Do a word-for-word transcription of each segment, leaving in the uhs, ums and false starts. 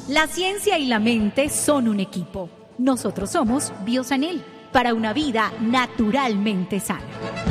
La ciencia y la mente son un equipo. Nosotros somos Biosanel, para una vida naturalmente sana.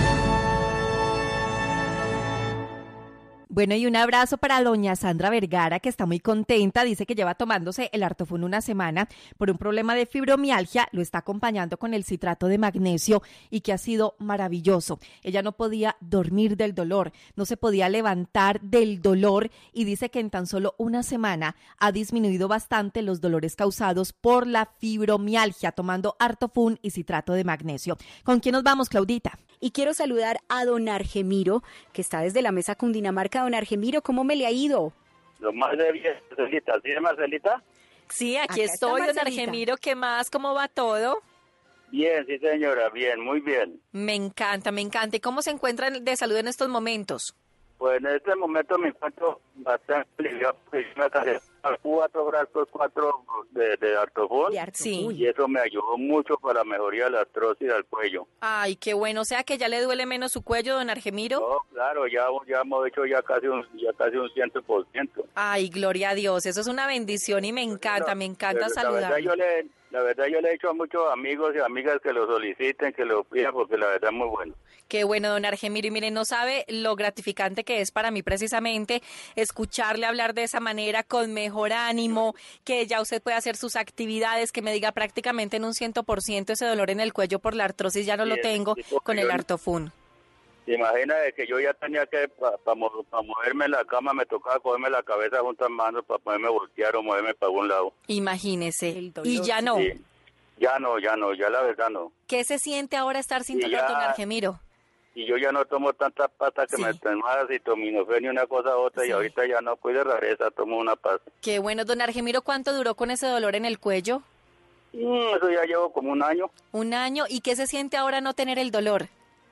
Bueno, y un abrazo para doña Sandra Vergara, que está muy contenta. Dice que lleva tomándose el Artofun una semana por un problema de fibromialgia. Lo está acompañando con el citrato de magnesio y que ha sido maravilloso. Ella no podía dormir del dolor, no se podía levantar del dolor y dice que en tan solo una semana ha disminuido bastante los dolores causados por la fibromialgia tomando Artofun y citrato de magnesio. ¿Con quién nos vamos, Claudita? Y quiero saludar a don Argemiro, que está desde la mesa Cundinamarca. Don Argemiro, ¿cómo me le ha ido? Lo más de bien, Marcelita. ¿Sí, Marcelita? Sí, aquí Acá estoy, está don Argemiro. ¿Qué más? ¿Cómo va todo? Bien, sí, señora. Bien, muy bien. Me encanta, me encanta. ¿Y cómo se encuentran de salud en estos momentos? Pues en este momento me encuentro bastante aliviado, porque yo me cargué cuatro frascos, cuatro de, de Artofun. De Artofun. Sí. Y eso me ayudó mucho para la mejoría de la artrosis del cuello. Ay, qué bueno. O sea que ya le duele menos su cuello, don Argemiro. No, claro, ya, ya hemos hecho ya casi un, ya casi un cien por ciento. Ay, gloria a Dios. Eso es una bendición y me encanta, me encanta Pero la verdad saludarlo. yo le, la verdad yo le he dicho a muchos amigos y amigas que lo soliciten, que lo pidan, porque la verdad es muy bueno. Qué bueno, don Argemiro. Y miren, no sabe lo gratificante que es para mí precisamente escucharle hablar de esa manera, con mejor ánimo, que ya usted puede hacer sus actividades, que me diga prácticamente en un cien por ciento ese dolor en el cuello por la artrosis ya no Sí, lo tengo sí, porque con el yo- Artofun. ¿Se imagina de que yo ya tenía que, para pa, mo- pa moverme en la cama, me tocaba cogerme la cabeza juntas manos para poderme voltear o moverme para algún lado? Imagínese. El dolor, Y ya no. Sí. Ya no, ya no, ya la verdad no. ¿Qué se siente ahora estar sin Y dolor, ya- don Argemiro? Y yo ya no tomo tantas pastas que Sí. me tomaba acetaminofén y una cosa a otra, Sí. y ahorita ya no, pues de rareza tomo una pasta. Qué bueno, don Argemiro. ¿Cuánto duró con ese dolor en el cuello? Mm, eso ya llevo como un año. Un año. ¿Y qué se siente ahora no tener el dolor?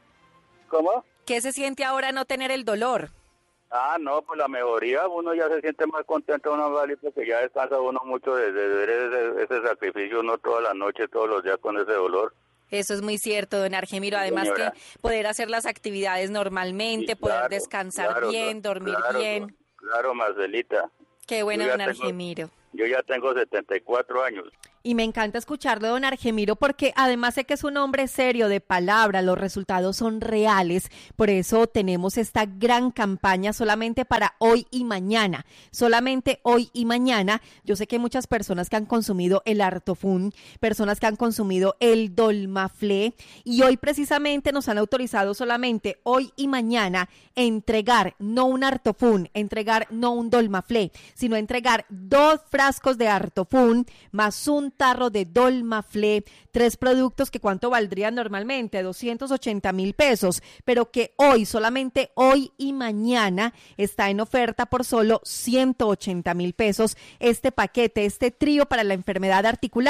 ¿Cómo? ¿Qué se siente ahora no tener el dolor? Ah, no, pues la mejoría, uno ya se siente más contento, uno vale, porque ya descansa uno mucho de, de ver ese, ese sacrificio, uno toda la noche, todos los días con ese dolor. Eso es muy cierto, don Argemiro. Sí, Además señora. que poder hacer las actividades normalmente, Sí, poder claro, descansar claro, bien, dormir claro, bien. Claro, Marcelita. Qué bueno, Yo ya don tengo- Argemiro. Yo ya tengo setenta y cuatro años. Y me encanta escucharlo, don Argemiro, porque además sé que es un hombre serio, de palabra, los resultados son reales. Por eso tenemos esta gran campaña solamente para hoy y mañana. Solamente hoy y mañana. Yo sé que hay muchas personas que han consumido el Artofun, personas que han consumido el Dolmaflé, y hoy precisamente nos han autorizado solamente hoy y mañana entregar no un Artofun, entregar no un Dolmaflé, sino entregar dos frascos de Artofun más un tarro de Dolmaflé, tres productos que cuánto valdrían normalmente, doscientos ochenta mil pesos, pero que hoy, solamente hoy y mañana está en oferta por solo ciento ochenta mil pesos este paquete, este trío para la enfermedad articular.